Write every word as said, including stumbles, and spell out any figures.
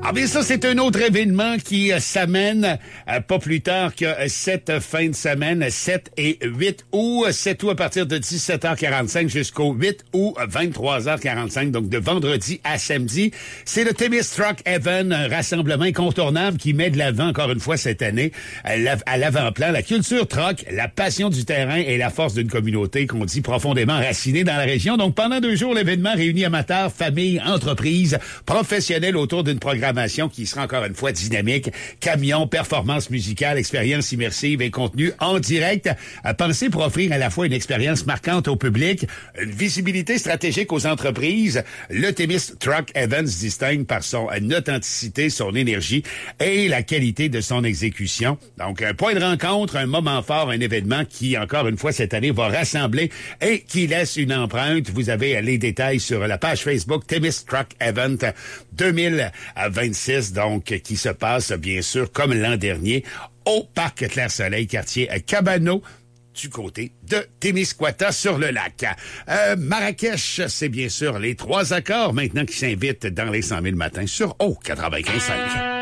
Ah bien ça, c'est un autre événement qui euh, s'amène euh, pas plus tard que euh, cette fin de semaine, sept et huit août. sept août à partir de dix-sept heures quarante-cinq jusqu'au huit août, vingt-trois heures quarante-cinq, donc de vendredi à samedi. C'est le Themis Truck Event, un rassemblement incontournable qui met de l'avant encore une fois cette année à l'avant-plan la culture truck, la passion du terrain et la force d'une communauté qu'on dit profondément enracinée dans la région. Donc pendant deux jours, l'événement réunit amateurs, familles, entreprises, professionnels autour d'une programmation qui sera encore une fois dynamique. Camions, performances musicales, expériences immersives et contenu en direct. Pensé pour offrir à la fois une expérience marquante au public, une visibilité stratégique aux entreprises. Le Themis Truck Event se distingue par son authenticité, son énergie et la qualité de son exécution. Donc, un point de rencontre, un moment fort, un événement qui, encore une fois, cette année, va rassembler et qui laisse une empreinte. Vous avez les détails sur la page Facebook Themis Truck Event deux mille vingt-six, donc, qui se passe, bien sûr, comme l'an dernier, au Parc Clair-Soleil, quartier Cabano, du côté de Témiscouata sur le lac. Euh, Marrakech, c'est bien sûr les trois accords maintenant qui s'invitent dans les cent mille matins sur O quatre-vingt-quinze virgule cinq.